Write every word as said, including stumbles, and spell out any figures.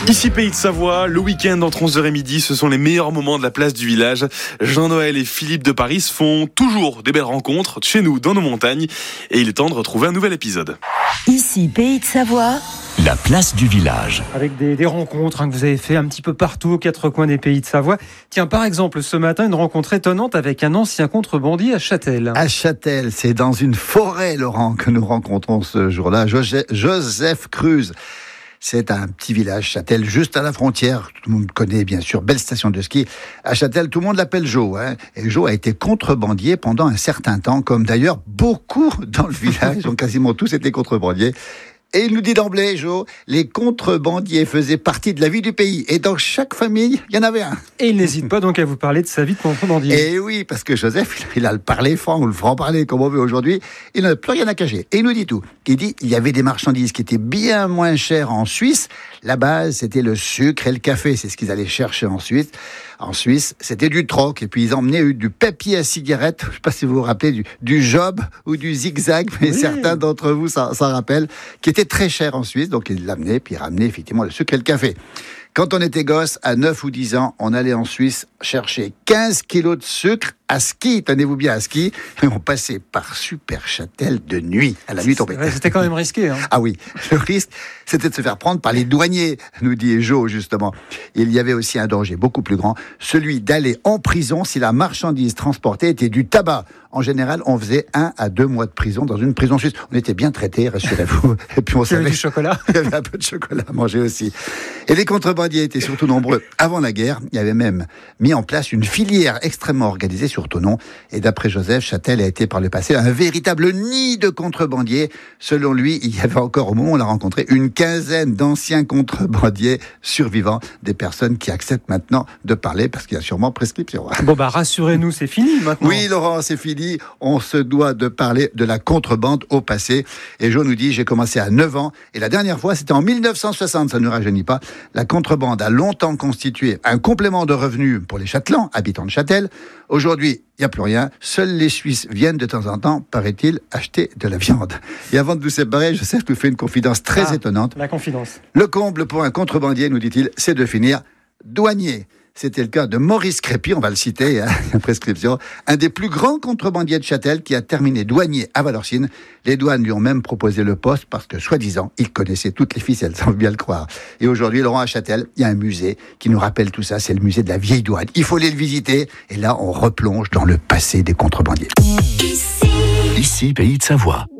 Ici Pays de Savoie, le week-end entre onze heures et midi, ce sont les meilleurs moments de la place du village. Jean-Noël et Philippe de Paris font toujours des belles rencontres chez nous dans nos montagnes et il est temps de retrouver un nouvel épisode. Ici Pays de Savoie, la place du village. Avec des, des rencontres hein, que vous avez fait un petit peu partout aux quatre coins des Pays de Savoie. Tiens, par exemple, ce matin, une rencontre étonnante avec un ancien contrebandier à Châtel. À Châtel, c'est dans une forêt, Laurent, que nous rencontrons ce jour-là. Joseph Cruz. C'est un petit village, Châtel, juste à la frontière. Tout le monde connaît, bien sûr, belle station de ski. À Châtel, tout le monde l'appelle Jo. Hein. Et Jo a été contrebandier pendant un certain temps, comme d'ailleurs beaucoup dans le village, ont quasiment tous été contrebandiers. Et il nous dit d'emblée, Jo, les contrebandiers faisaient partie de la vie du pays. Et dans chaque famille, il y en avait un. Et il n'hésite pas donc à vous parler de sa vie de contrebandier. Et oui, parce que Joseph, il a le parler franc, ou le franc-parler, comme on veut aujourd'hui. Il n'a plus rien à cacher. Et il nous dit tout. Il dit, il y avait des marchandises qui étaient bien moins chères en Suisse. La base, c'était le sucre et le café. C'est ce qu'ils allaient chercher en Suisse. En Suisse, c'était du troc. Et puis, ils emmenaient du papier à cigarette. Je ne sais pas si vous vous rappelez du, du Job ou du Zigzag, mais oui. Certains d'entre vous s'en rappellent, qui était très cher en Suisse. Donc, ils l'amenaient, puis ils ramenaient effectivement le sucre et le café. Quand on était gosse, à neuf ou dix ans, on allait en Suisse chercher quinze kilos de sucre à ski. Tenez-vous bien, à ski. Et on passait par Super Châtel de nuit, à la nuit tombée. Ouais, c'était quand même risqué. Hein. Ah oui, le risque, c'était de se faire prendre par les douaniers, nous dit Jo, justement. Il y avait aussi un danger beaucoup plus grand, celui d'aller en prison si la marchandise transportée était du tabac. En général, on faisait un à deux mois de prison dans une prison suisse. On était bien traités, rassurez-vous. Et puis on savait. Il y avait du chocolat. Il y avait un peu de chocolat à manger aussi. Et les contrebandiers étaient surtout nombreux. Avant la guerre, il y avait même mis en place une filière extrêmement organisée sur Thonon. Et d'après Joseph, Châtel a été par le passé un véritable nid de contrebandiers. Selon lui, il y avait encore, au moment où on l'a rencontré, une quinzaine d'anciens contrebandiers survivants, des personnes qui acceptent maintenant de parler parce qu'il y a sûrement prescription. Bon bah rassurez-nous, c'est fini maintenant. Oui Laurent, c'est fini. On se doit de parler de la contrebande au passé. Et Jo nous dit, j'ai commencé à neuf ans et la dernière fois c'était en mille neuf cent soixante, ça ne nous rajeunit pas. La contrebande a longtemps constitué un complément de revenus pour les Châtelains, habitants de Châtel. Aujourd'hui, il n'y a plus rien. Seuls les Suisses viennent de temps en temps, paraît-il, acheter de la viande. Et avant de nous séparer, Joseph nous fait une confidence très ah, étonnante. La confidence. Le comble pour un contrebandier, nous dit-il, c'est de finir douanier. C'était le cas de Maurice Crépy, on va le citer, hein, prescription, un des plus grands contrebandiers de Châtel qui a terminé douanier à Valorcine. Les douanes lui ont même proposé le poste parce que, soi-disant, il connaissait toutes les ficelles, ça veut bien le croire. Et aujourd'hui, Laurent, à Châtel, il y a un musée qui nous rappelle tout ça, c'est le musée de la vieille douane. Il faut aller le visiter et là, on replonge dans le passé des contrebandiers. Ici, Pays de Savoie.